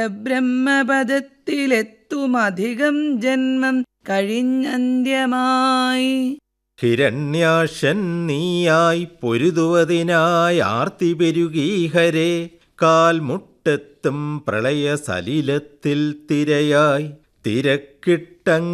ബ്രഹ്മപദത്തിലെത്തുമധികം ജന്മം കഴിഞ്ഞന്ത്യമായി. ഹിരണ്യാക്ഷൻ നീയായി പൊരുതുവതിനായി ആർത്തി പെരുകീഹരേ, കാൽമുട്ടെത്തും പ്രളയ സലിലത്തിൽ തിരയായി തിരക്കിട്ട